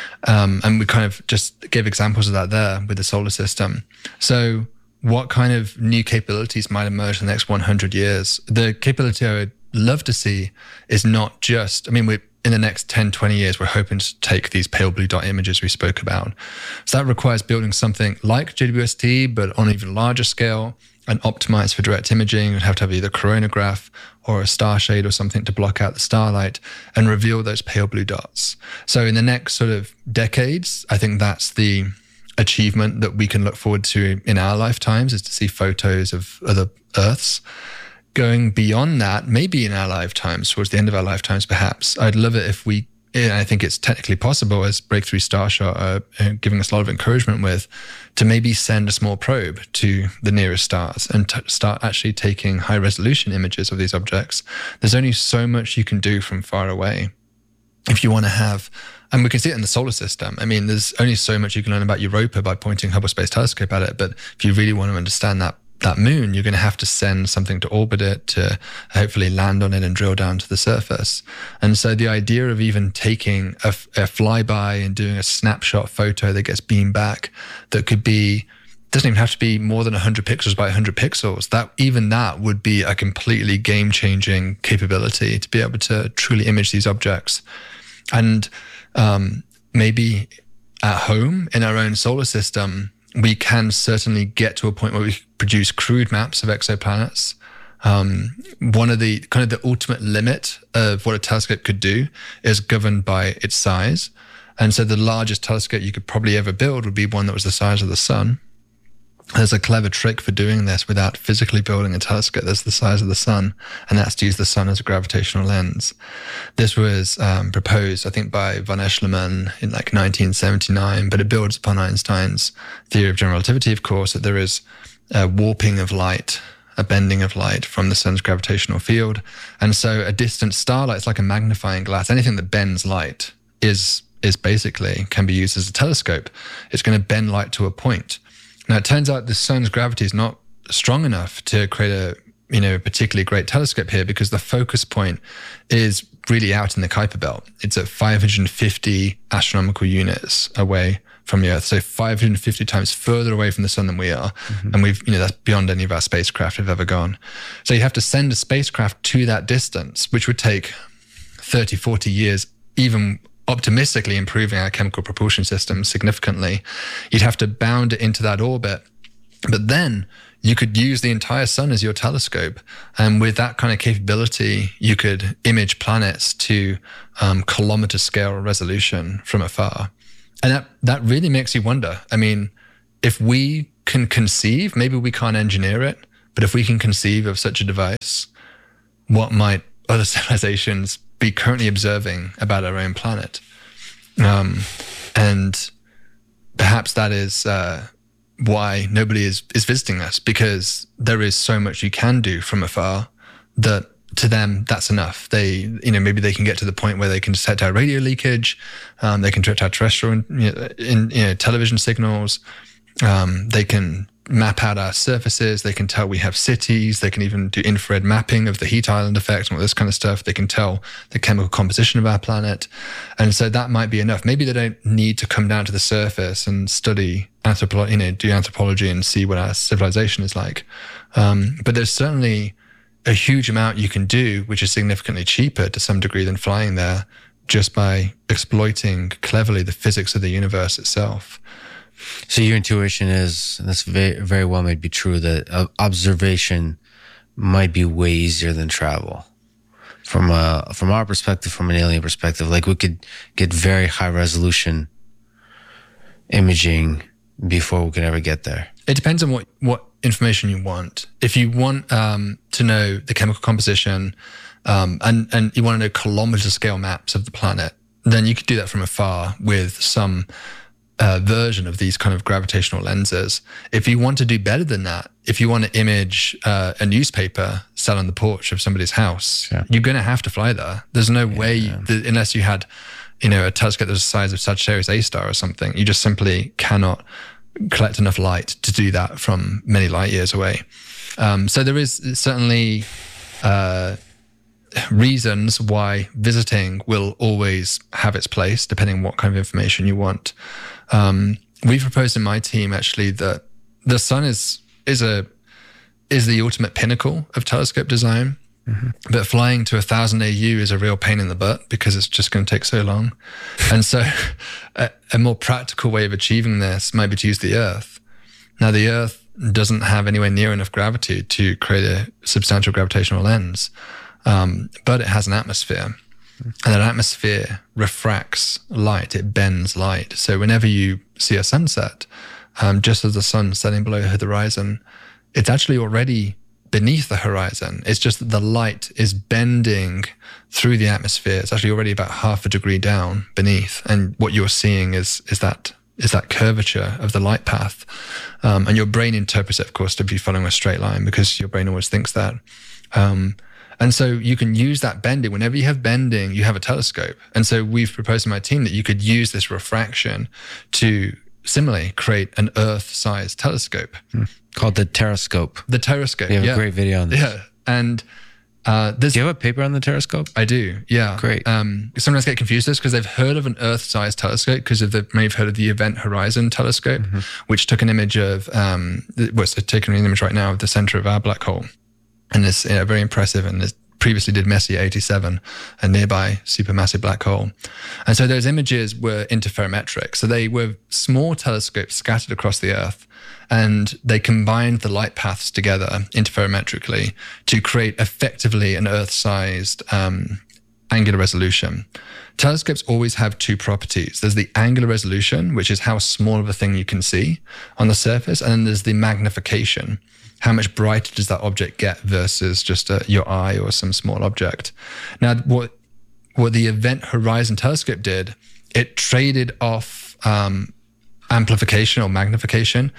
Um, and we kind of just gave examples of that there with the solar system. So what kind of new capabilities might emerge in the next one hundred years? The capability I would love to see is not just, I mean, we're in the next ten, twenty years, we're hoping to take these pale blue dot images we spoke about. So that requires building something like J W S T, but on an even larger scale and optimized for direct imaging. You'd have to have either a coronagraph or a star shade or something to block out the starlight and reveal those pale blue dots. So in the next sort of decades, I think that's the achievement that we can look forward to in our lifetimes, is to see photos of other Earths. Going beyond that, maybe in our lifetimes, towards the end of our lifetimes, perhaps, I'd love it if we, and I think it's technically possible, as Breakthrough Starshot are giving us a lot of encouragement with, to maybe send a small probe to the nearest stars and t- start actually taking high resolution images of these objects. There's only so much you can do from far away. If you want to have, and we can see it in the solar system. I mean, there's only so much you can learn about Europa by pointing Hubble Space Telescope at it. But if you really want to understand that that moon, you're going to have to send something to orbit it, to hopefully land on it and drill down to the surface. And so the idea of even taking a, a flyby and doing a snapshot photo that gets beamed back, that could be, doesn't even have to be more than one hundred pixels by one hundred pixels. That even that would be a completely game-changing capability to be able to truly image these objects. And um, maybe at home in our own solar system, we can certainly get to a point where we produce crude maps of exoplanets. Um, one of the kind of the ultimate limit of what a telescope could do is governed by its size. And so the largest telescope you could probably ever build would be one that was the size of the sun. There's a clever trick for doing this without physically building a telescope that's the size of the sun, and that's to use the sun as a gravitational lens. This was um, proposed, I think, by von Eschleman in like nineteen seventy-nine, but it builds upon Einstein's theory of general relativity, of course, that there is a warping of light, a bending of light from the sun's gravitational field. And so a distant starlight is like a magnifying glass. Anything that bends light is is basically, can be used as a telescope. It's going to bend light to a point. Now, it turns out the sun's gravity is not strong enough to create a you know, a particularly great telescope here because the focus point is really out in the Kuiper belt. It's at five hundred fifty astronomical units away from the Earth, so five hundred fifty times further away from the sun than we are. Mm-hmm. And we've, you know, that's beyond any of our spacecraft have ever gone. So you have to send a spacecraft to that distance, which would take thirty, forty years, even optimistically improving our chemical propulsion system significantly. You'd have to bound it into that orbit. But then you could use the entire sun as your telescope. And with that kind of capability, you could image planets to um, kilometer scale resolution from afar. And that, that really makes you wonder. I mean, if we can conceive, maybe we can't engineer it, but if we can conceive of such a device, what might other civilizations be currently observing about our own planet? Um, and perhaps that is uh, why nobody is, is visiting us, because there is so much you can do from afar that to them, that's enough. They, you know, maybe they can get to the point where they can detect our radio leakage, um, they can detect our terrestrial, you know, in, you know, television signals. Um, they can map out our surfaces. They can tell we have cities. They can even do infrared mapping of the heat island effect and all this kind of stuff. They can tell the chemical composition of our planet. And so that might be enough. Maybe they don't need to come down to the surface and study anthropology, you know, do anthropology and see what our civilization is like. Um, but there's certainly a huge amount you can do, which is significantly cheaper to some degree than flying there, just by exploiting cleverly the physics of the universe itself. So your intuition is, and that's very, very well may be true, that uh, observation might be way easier than travel. From a, from our perspective, from an alien perspective, like we could get very high resolution imaging before we can ever get there. It depends on what, what information you want. If you want um, to know the chemical composition um, and, and you want to know kilometer scale maps of the planet, then you could do that from afar with some uh, version of these kind of gravitational lenses. If you want to do better than that, if you want to image uh, a newspaper sat on the porch of somebody's house, yeah. you're going to have to fly there. There's no yeah, way, yeah. That, unless you had, you know, a telescope that's the size of Sagittarius A star or something, you just simply cannot collect enough light to do that from many light years away. Um, so there is certainly uh, reasons why visiting will always have its place, depending on what kind of information you want. Um, we proposed in my team actually that the sun is is a is the ultimate pinnacle of telescope design. Mm-hmm. But flying to a thousand A U is a real pain in the butt because it's just going to take so long. And so a, a more practical way of achieving this might be to use the Earth. Now, the Earth doesn't have anywhere near enough gravity to create a substantial gravitational lens, um, but it has an atmosphere. And that atmosphere refracts light, it bends light. So whenever you see a sunset, um, just as the sun's setting below the horizon, it's actually already beneath the horizon. It's just that the light is bending through the atmosphere. It's actually already about half a degree down beneath. And what you're seeing is is that is that curvature of the light path. Um, and your brain interprets it, of course, to be following a straight line because your brain always thinks that. Um, and so you can use that bending. Whenever you have bending, you have a telescope. And so we've proposed to my team that you could use this refraction to similarly create an Earth-sized telescope. Hmm. Called the Terrascope. The Terrascope, You have yeah. a great video on this. Yeah, and uh, there's... Do you have a paper on the Terrascope? I do, yeah. Great. Um, sometimes get confused with this because they've heard of an Earth-sized telescope because of the, may have heard of the Event Horizon Telescope, mm-hmm. which took an image of, um, what's well, taking an image right now of the center of our black hole. And it's you know, very impressive, and it's previously did Messier eighty-seven, a nearby supermassive black hole. And so those images were interferometric. So they were small telescopes scattered across the Earth, and they combined the light paths together interferometrically to create effectively an Earth-sized um, angular resolution. Telescopes always have two properties. There's the angular resolution, which is how small of a thing you can see on the surface, and then there's the magnification. How much brighter does that object get versus just uh, your eye or some small object? Now, what what the Event Horizon Telescope did, it traded off um, amplification or magnification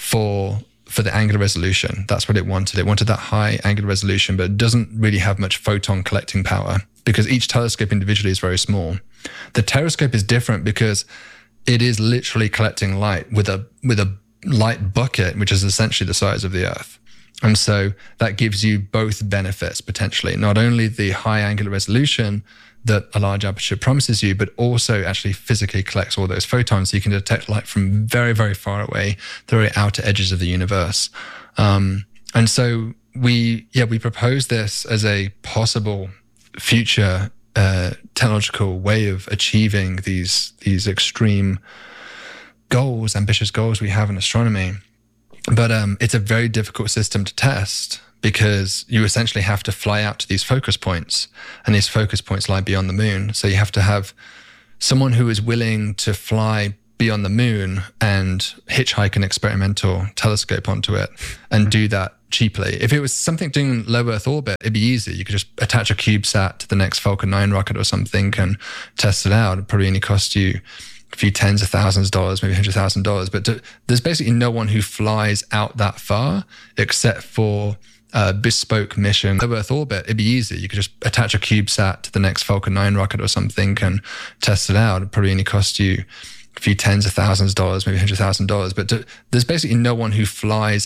for for the angular resolution. That's what it wanted. It wanted that high angular resolution, but it doesn't really have much photon collecting power because each telescope individually is very small. The Terrascope is different because it is literally collecting light with a with a light bucket, which is essentially the size of the Earth. And so that gives you both benefits potentially, not only the high angular resolution that a large aperture promises you, but also actually physically collects all those photons. So you can detect light from very, very far away, the very outer edges of the universe. Um, and so we, yeah, we propose this as a possible future uh, technological way of achieving these, these extreme goals, ambitious goals we have in astronomy. But um, it's a very difficult system to test because you essentially have to fly out to these focus points, and these focus points lie beyond the moon. So you have to have someone who is willing to fly beyond the moon and hitchhike an experimental telescope onto it and do that cheaply. If it was something doing low Earth orbit, it'd be easy. You could just attach a CubeSat to the next Falcon nine rocket or something and test it out. It'd probably only cost you a few tens of thousands of dollars, maybe one hundred thousand dollars. But to, there's basically no one who flies out that far except for a bespoke mission. Low Earth orbit, it'd be easy. You could just attach a CubeSat to the next Falcon nine rocket or something and test it out. It'd probably only cost you a few tens of thousands of dollars, maybe one hundred thousand dollars. But to, there's basically no one who flies